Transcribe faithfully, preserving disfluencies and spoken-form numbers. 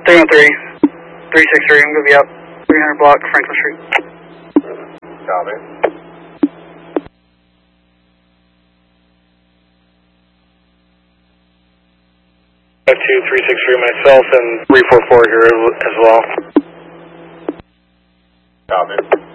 three one three, three six three, I'm going to be out three hundred block Franklin Street. Copy. five two three six three myself and three four four here as well. Copy.